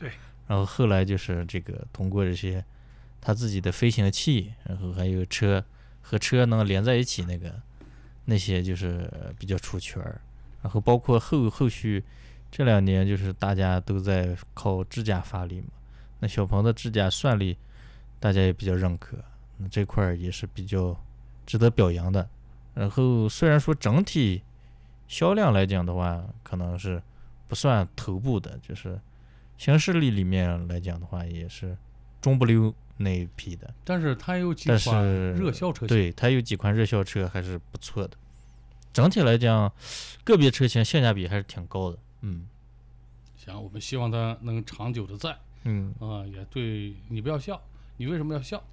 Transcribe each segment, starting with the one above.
对。 然后后来就是这个通过这些它自己的飞行器，然后还有车和车能连在一起那些就是比较出圈儿。然后包括后续这2年就是大家都在靠支架发力嘛，那小鹏的支架算力大家也比较认可，这块也是比较值得表扬的。然后虽然说整体销量来讲的话，可能是不算头部的，就是新势力里面来讲的话，也是中不溜那一批的。 但是它有几款热销车型， 对，它有几款热销车还是不错的。整体来讲，个别车型性价比还是挺高的。 行，我们希望它能长久的在。也对，你不要笑，你为什么要笑？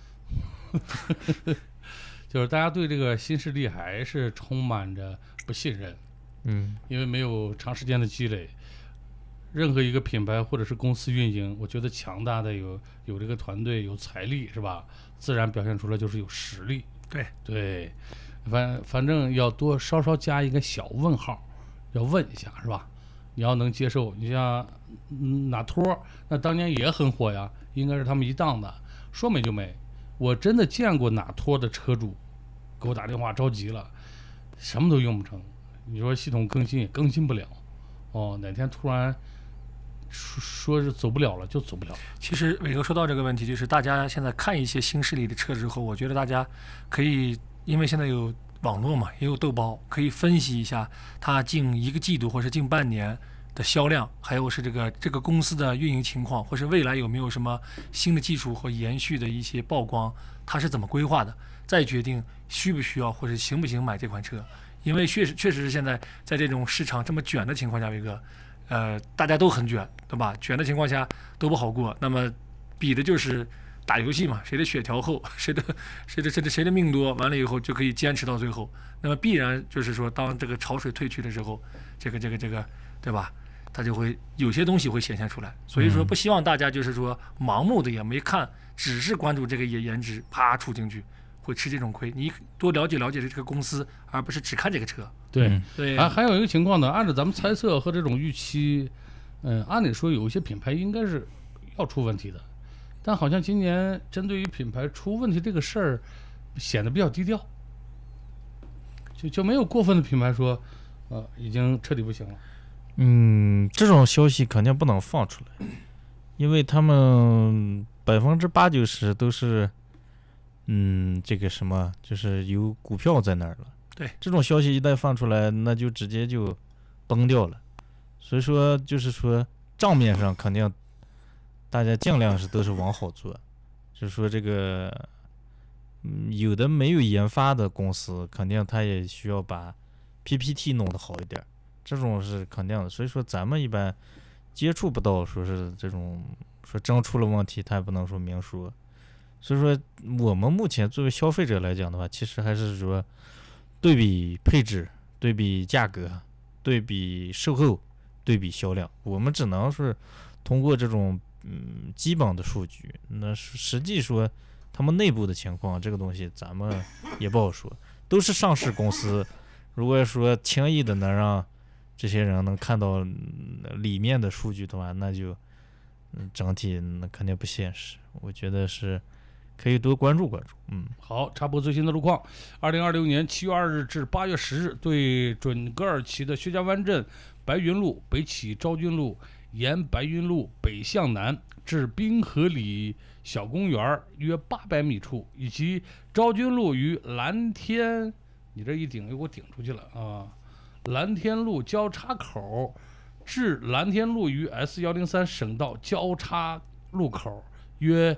就是大家对这个新势力还是充满着不信任，因为没有长时间的积累。任何一个品牌或者是公司运营，我觉得强大的有这个团队，有财力是吧？自然表现出来就是有实力。对，反正要多稍稍加一个小问号，要问一下是吧？你要能接受。你像哪托，那当年也很火呀，应该是他们一档的，说没就没。我真的见过哪托的车主给我打电话着急了，什么都用不成，你说系统更新也更新不了，哪天突然说是走不了了就走不了了。 其实伟哥说到这个问题，就是大家现在看一些新势力的车之后，我觉得大家可以，因为现在有网络嘛，也有豆包，可以分析一下它近1个季度或是近半年的销量，还有是这个公司的运营情况，或是未来有没有什么新的技术和延续的一些曝光，它是怎么规划的，再决定需不需要或是行不行买这款车。因为确实是现在在这种市场这么卷的情况下，伟哥，大家都很卷，对吧？卷的情况下都不好过，那么比的就是打游戏嘛，谁的血条厚，谁的命多，完了以后就可以坚持到最后。那么必然就是说，当这个潮水退去的时候，这个，对吧？它就会有些东西会显现出来。所以说，不希望大家就是说盲目的也没看，只是关注这个颜值，啪出进去，会吃这种亏。你多了解这个公司，而不是只看这个车。 对。还有一个情况呢，按照咱们猜测和这种预期，按理说有一些品牌应该是要出问题的，但好像今年针对于品牌出问题这个事儿，显得比较低调，就没有过分的品牌说，已经彻底不行了。 这种消息肯定不能放出来，因为他们80%-90%都是，这个什么，就是有股票在那儿了。 对， 这种消息一旦放出来，那就直接就崩掉了。所以说，就是说账面上肯定大家尽量都是往好做，就是说这个，有的没有研发的公司，肯定他也需要把 PPT 弄得好一点。这种是肯定的，所以说咱们一般接触不到，说是这种说真出了问题，他也不能说明说。所以说我们目前作为消费者来讲的话，其实还是说对比配置、对比价格、对比售后、对比销量，我们只能是通过这种基本的数据。那实际说他们内部的情况，这个东西咱们也不好说，都是上市公司。如果说轻易的能让这些人能看到里面的数据的话，那就整体那肯定不现实。我觉得是可以多关注关注。 好，插播最新的路况。2026年7月2日至8月10日，对准格尔旗的薛家湾镇白云路北起昭君路，沿白云路北向南至滨河里小公园约800米处，以及昭君路于蓝天，你这一顶又给我顶出去了啊！蓝天路交叉口至蓝天路与 S103 省道交叉路口约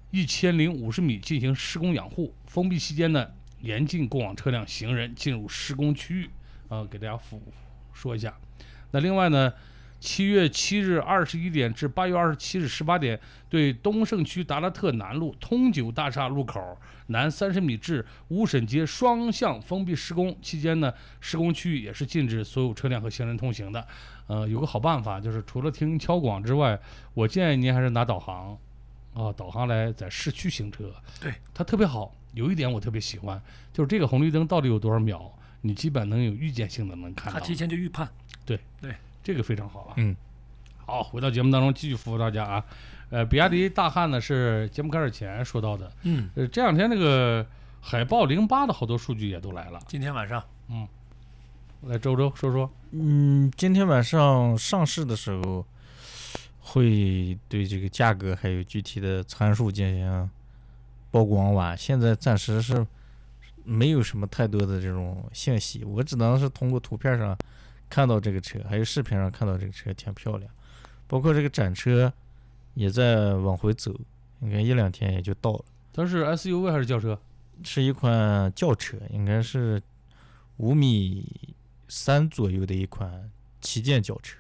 1050米进行施工养护。封闭期间呢，严禁过往车辆、行人进入施工区域。给大家说一下。那另外呢，7月7日21点至8月27日18点，对东胜区达拉特南路通九大厦路口南30米至乌沈街双向封闭施工期间呢，施工区域也是禁止所有车辆和行人通行的。有个好办法，就是除了听敲广之外，我建议您还是拿导航导航来在市区行车。 对， 它特别好。有一点我特别喜欢，就是这个红绿灯到底有多少秒，你基本能有预见性的能看到， 它提前就预判。 对，这个非常好啊。 好， 好，回到节目当中继续服务大家啊。比亚迪大汉呢是节目开始前说到的，这两天那个海豹08的好多数据也都来了。 今天晚上， 来周说说。 今天晚上上市的时候，会对这个价格还有具体的参数进行曝光吧。现在暂时是没有什么太多的这种信息，我只能是通过图片上看到这个车，还有视频上看到这个车挺漂亮，包括这个展车也在往回走，应该1-2天也就到了。 它是 SUV 还是轿车？ 是一款轿车，应该是5.3米左右的一款旗舰轿车。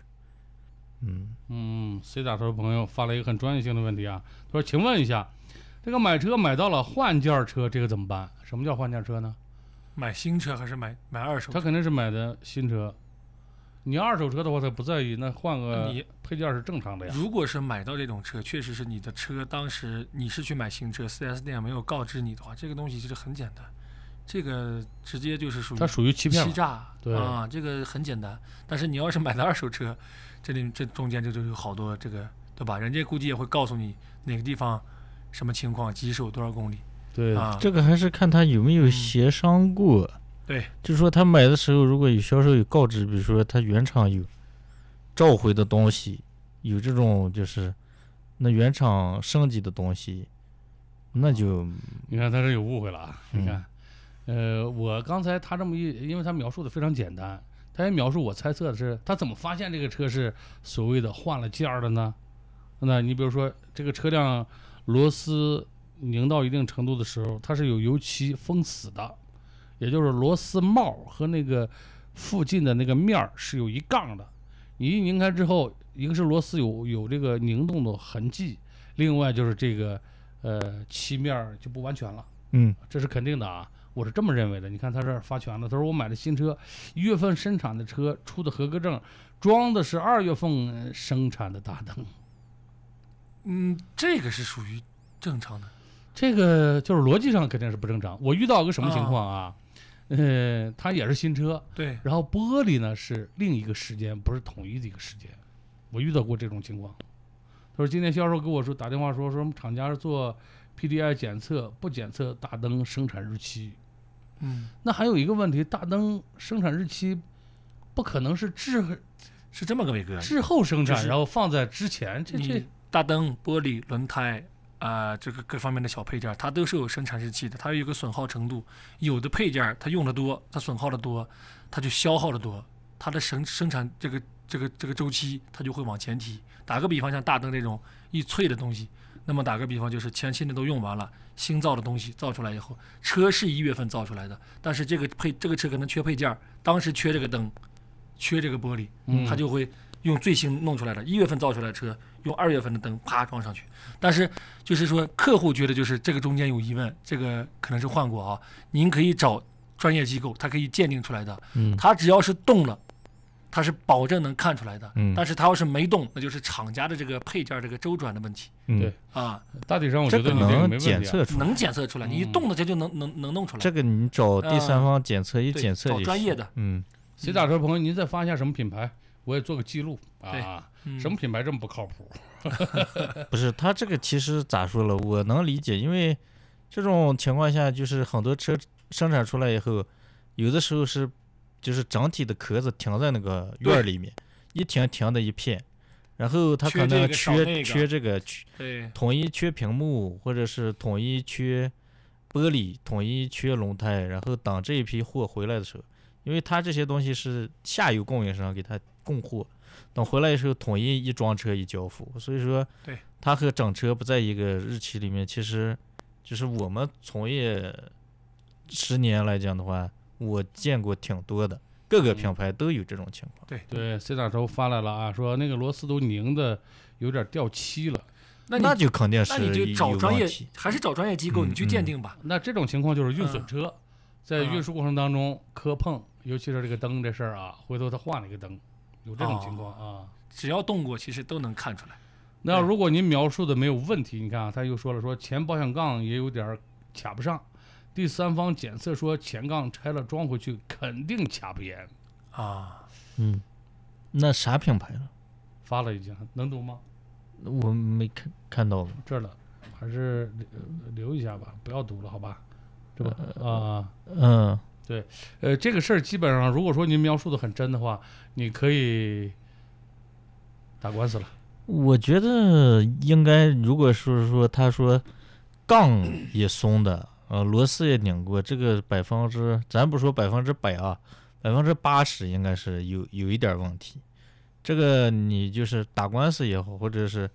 C 打头的朋友发了一个很专业性的问题啊，他说：“请问一下，这个买车买到了换件车，这个怎么办？什么叫换件车呢？ 买新车还是买二手车？ 他肯定是买的新车。你二手车的话，他不在意，那换个配件是正常的呀。 如果是买到这种车，确实是你的车当时你是去买新车，4S 店没有告知你的话，这个东西其实很简单，这个直接就是它属于欺骗、 欺诈， 对啊，这个很简单。但是你要是买的二手车，这中间就有好多这个，对吧？人家估计也会告诉你哪个地方什么情况，几手多少公里。 对啊， 这个还是看他有没有协商过。 对， 就是说他买的时候，如果有销售有告知，比如说他原厂有召回的东西，有这种就是那原厂升级的东西，那就你看他这有误会了啊！你看，我刚才他这么因为他描述的非常简单，他也描述我猜测的是他怎么发现这个车是所谓的换了件儿的呢？那你比如说这个车辆螺丝拧到一定程度的时候，它是有油漆封死的。也就是螺丝帽和那个附近的那个面儿是有一杠的，你一拧开之后，一个是螺丝有这个拧动的痕迹，另外就是这个漆面就不完全了，这是肯定的啊，我是这么认为的。你看他这儿发全了，他说我买的新车1月份生产的车，出的合格证，装的是2月份生产的大灯。 这个是属于正常的， 这个就是逻辑上肯定是不正常。我遇到个什么情况啊？它也是新车， 对， 然后玻璃呢是另一个时间，不是统一的一个时间。我遇到过这种情况。他说今天销售跟我说打电话说我们厂家是做 PDI 检测，不检测大灯生产日期。那还有一个问题，大灯生产日期不可能是是这么个伟哥， 滞后生产， 就是然后放在之前。这大灯、玻璃、轮胎。这个各方面的小配件，它都是有生产日期的，它有一个损耗程度。有的配件它用的多，它损耗的多，它就消耗的多，它的生产这个周期它就会往前提。打个比方，像大灯这种易脆的东西，那么打个比方就是前期的都用完了，新造的东西造出来以后，车是1月份造出来的，但是这个车可能缺配件，当时缺这个灯，缺这个玻璃，它就会用最新弄出来的1月份造出来的车，用2月份的灯啪装上去。但是就是说客户觉得就是这个中间有疑问，这个可能是换过啊，您可以找专业机构，它可以鉴定出来的。它只要是动了，它是保证能看出来的。但是它要是没动，那就是厂家的这个配件这个周转的问题。 对啊， 大体上我觉得你这个没问题， 能检测出来，你一动了它就能弄出来。 这个你找第三方检测检测找专业的。 谁打车朋友，您再发一下什么品牌，我也做个记录啊。什么品牌这么不靠谱？ 不是，他这个其实咋说了，我能理解，因为这种情况下，就是很多车生产出来以后，有的时候是就是整体的壳子停在那个院里面，一停的一片，然后他可能缺这个，统一缺屏幕，或者是统一缺玻璃，统一缺轮胎，然后等这一批货回来的时候，因为他这些东西是下游供应商给他供货。等回来的时候，统一装车一交付，所以说，它和整车不在一个日期里面。其实，就是我们从业10年来讲的话，我见过挺多的，各个品牌都有这种情况。 对，C 打头发来了啊，说那个螺丝都拧的有点掉漆了， 那就肯定是那你就找专业，还是找专业机构，你去鉴定吧。 那这种情况就是运损车，在运输过程当中磕碰，尤其是这个灯这事儿啊，回头他换了一个灯。有这种情况啊， 只要动过，其实都能看出来。 那如果您描述的没有问题，你看啊，他又说了，说前保险杠也有点卡不上，第三方检测说前杠拆了装回去肯定卡不严啊。 那啥品牌了？ 发了已经，能读吗？ 我没看到。 这儿了，还是留一下吧，不要读了，好吧？这吧啊，对，这个事儿基本上，如果说您描述的很真的话，你可以打官司了。 我觉得应该，如果是说他说杠也松的，螺丝也拧过，这个咱不说100%啊，80%应该是有一点问题。这个你就是打官司也好，或者是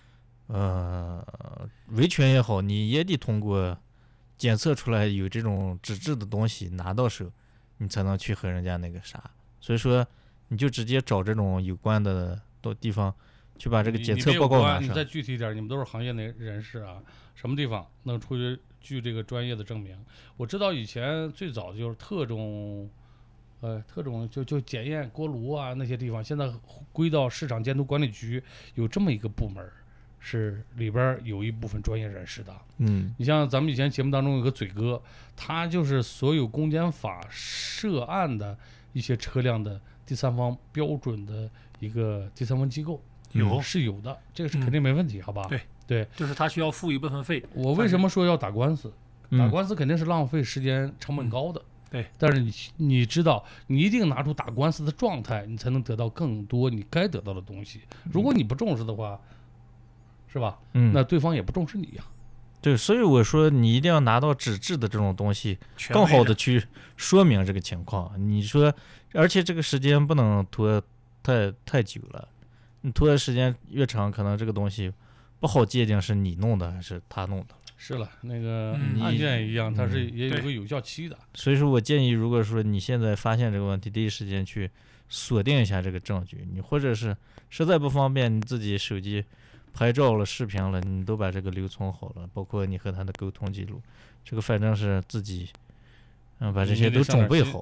维权也好，你也得通过检测出来有这种纸质的东西拿到手，你才能去和人家那个啥。所以说，你就直接找这种有关的地方去把这个检测报告拿上。 你再具体一点，你们都是行业内人士啊，什么地方能具这个专业的证明？我知道以前最早就是特种就检验锅炉啊那些地方，现在归到市场监督管理局有这么一个部门，是里边有一部分专业人士的。你像咱们以前节目当中有个嘴哥，他就是所有公检法涉案的一些车辆的第三方标准的一个第三方机构，是有的，这个是肯定没问题，好吧？对， 就是他需要付一部分费。 我为什么说要打官司？打官司肯定是浪费时间，成本高的。 对， 但是你知道，你一定拿出打官司的状态，你才能得到更多你该得到的东西。如果你不重视的话，是吧？那对方也不重视你呀。 对，所以我说你一定要拿到纸质的这种东西，更好的去说明这个情况。你说，而且这个时间不能拖太久了，你拖的时间越长，可能这个东西不好界定是你弄的还是他弄的。 是了，那个案件一样，它是也有个有效期的。 所以说我建议，如果说你现在发现这个问题，第一时间去锁定一下这个证据，你或者是实在不方便，你自己手机拍照了、视频了，你都把这个留存好了，包括你和他的沟通记录，这个反正是自己把这些都准备好。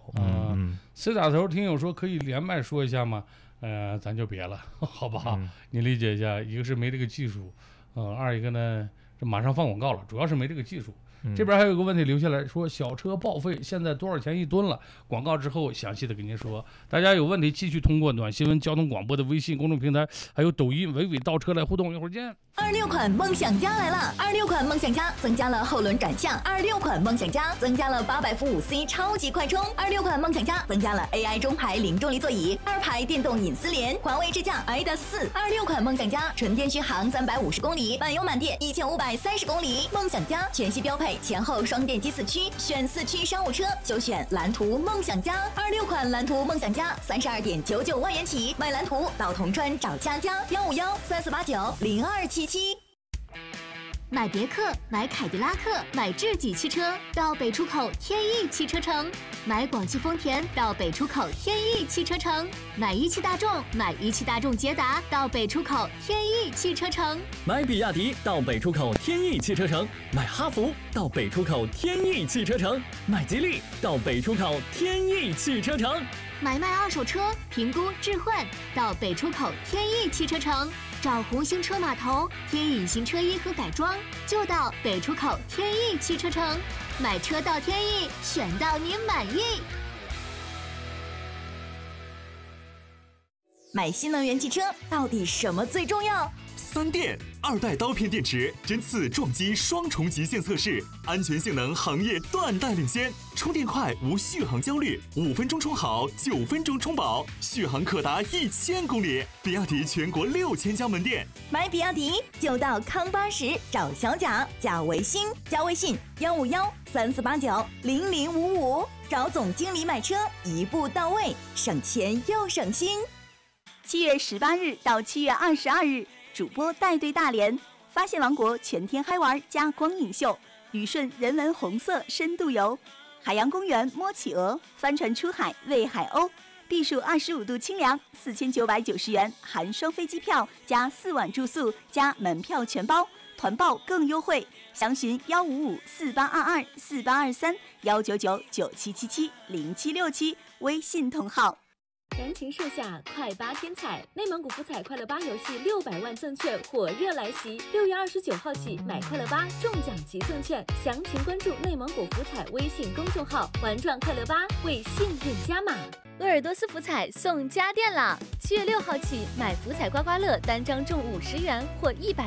C 打头听友说可以连麦说一下吗？咱就别了，好不好？你理解一下，一个是没这个技术，二一个呢。这马上放广告了，主要是没这个技术。这边还有一个问题留下来说，小车报废现在多少钱一吨了？广告之后详细的跟您说。大家有问题继续通过暖新闻交通广播的微信公众平台，还有抖音娓娓道车来互动。一会儿见。 26款梦想家来了！26款梦想家增加了后轮转向，26款梦想家增加了800伏5C 超级快充，26款梦想家增加了 AI 中排零重力座椅，2排电动隐私联，环卫智驾 iDA4，26款梦想家纯电续航350公里，满油满电1530公里。梦想家全系标配前后双电机4驱，选4驱商务车就选蓝图梦想家。26款蓝图梦想家32.99万元起，买蓝图到铜川找佳佳15134890277。 买别克，买凯迪拉克，买智己汽车到北出口天翼汽车城；买广汽丰田到北出口天翼汽车城；买一汽大众，买一汽大众捷达到北出口天翼汽车城； 买比亚迪到北出口天翼汽车城；买哈弗到北出口天翼汽车城；买吉利到北出口天翼汽车城。 买卖二手车，评估置换到北出口天翼汽车城；找红星车码头添隐形车衣和改装，就到北出口天翼汽车城。买车到天翼，选到你满意。 买新能源汽车到底什么最重要 ？3电2代刀片电池，针刺撞击双重极限测试，安全性能行业断代领先，充电快无续航焦虑，5分钟充好，9分钟充饱，续航可达1000公里。比亚迪全国6000家门店， 买比亚迪就到康80找小贾，加微信15134890055，找总经理买车，一步到位，省钱又省心。 7月18日到7月22日。主播带队大连，发现王国全天嗨玩加光影秀，旅顺人文红色深度游，海洋公园摸企鹅，帆船出海喂海鸥，避暑25度清凉，4990元含双飞机票加4晚住宿加门票全包，团报更优惠，详询15548224823199997770767微信同号。 燃情盛夏，快8天彩！内蒙古福彩快乐8游戏600万赠券火热来袭，6月29号起买快乐8中奖即赠券，详情关注内蒙古福彩微信公众号，玩转快乐8为幸运加码。鄂尔多斯福彩送家电啦！7月6号起，买福彩刮刮乐单张中50元或100